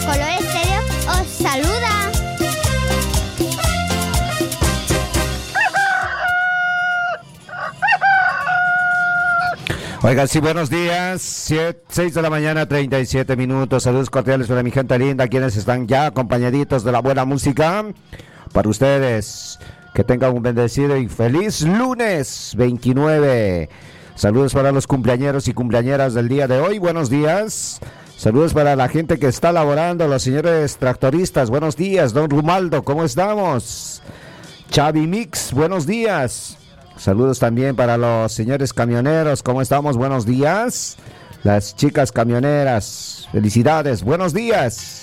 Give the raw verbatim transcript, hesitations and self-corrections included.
Color Estéreo os saluda. Oigan, sí, buenos días, seis de la mañana, treinta y siete minutos, saludos cordiales para mi gente linda, quienes están ya acompañaditos de la buena música, para ustedes, que tengan un bendecido y feliz lunes veintinueve, saludos para los cumpleañeros y cumpleañeras del día de hoy, buenos días, saludos para la gente que está laborando, los señores tractoristas, buenos días, don Rumaldo, ¿cómo estamos? Chavi Mix, buenos días. Saludos también para los señores camioneros, ¿cómo estamos? Buenos días. Las chicas camioneras, felicidades, buenos días.